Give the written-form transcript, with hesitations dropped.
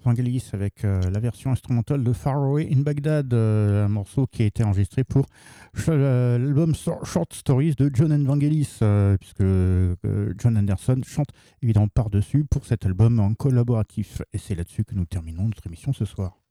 Vangelis avec la version instrumentale de Far Away in Baghdad, un morceau qui a été enregistré pour l'album Short Stories de John and Vangelis, puisque John Anderson chante évidemment par-dessus pour cet album en collaboratif. Et c'est là-dessus que nous terminons notre émission ce soir.